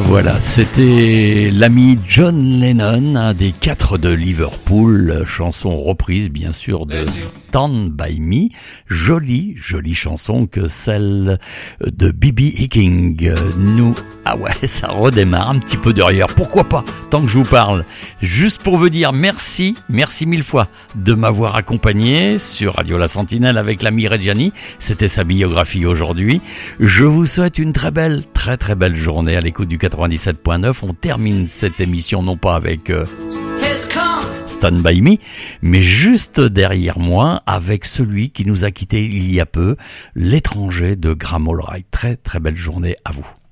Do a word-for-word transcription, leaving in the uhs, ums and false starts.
Voilà, c'était l'ami John Lennon, un des quatre de Liverpool, chanson reprise bien sûr de Stand By Me, jolie, jolie chanson que celle de B B King. Nous, ah ouais, ça redémarre un petit peu derrière, pourquoi pas, tant que je vous parle. Juste pour vous dire merci, merci mille fois de m'avoir accompagné sur Radio La Sentinelle avec l'ami Reggiani, c'était sa biographie aujourd'hui. Je vous souhaite une très belle, très très belle journée à l'écoute du quatre-vingt-dix-sept point neuf. On termine cette émission non pas avec euh, Stand By Me, mais juste derrière moi avec celui qui nous a quittés il y a peu, l'étranger de Graham Allwright. Très très belle journée à vous.